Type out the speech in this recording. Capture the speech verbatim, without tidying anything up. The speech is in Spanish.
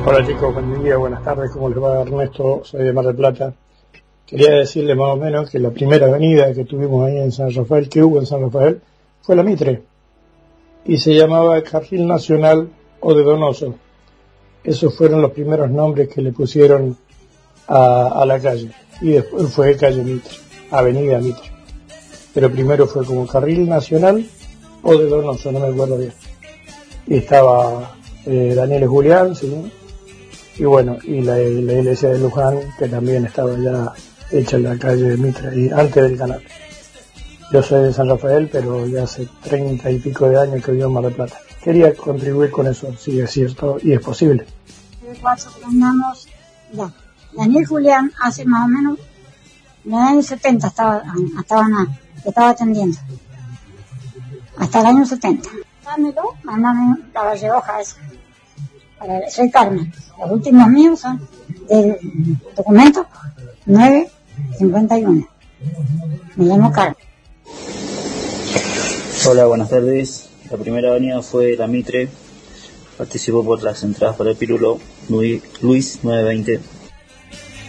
Hola chicos, buen día, buenas tardes, ¿cómo les va? Ernesto, soy de Mar del Plata. Quería decirle más o menos que la primera avenida que tuvimos ahí en San Rafael, que hubo en San Rafael, fue la Mitre, y se llamaba Carril Nacional o de Donoso. Esos fueron los primeros nombres que le pusieron a, a la calle, y después fue calle Mitre, Avenida Mitre. Pero primero fue como Carril Nacional o de Donoso, no me acuerdo bien. Y estaba eh, Daniel Julián, ¿sí? Y bueno, y la, la iglesia de Luján, que también estaba ya hecha en la calle de Mitre, y antes del canal. Yo soy de San Rafael, pero ya hace treinta y pico de años que vivo en Mar del Plata. Quería contribuir con eso, si es cierto y es posible. Andamos, ya. Daniel Julián hace más o menos, en el año setenta estaba, estaba, estaba atendiendo. Hasta el año setenta. Dámelo, mandame la Valle Hoja esa. Soy Carmen. Los últimos míos son del documento nueve cincuenta y uno. Me llamo Carmen. Hola, buenas tardes. La primera avenida fue la Mitre. Participó por las entradas para el Pirulo Luis nueve veinte.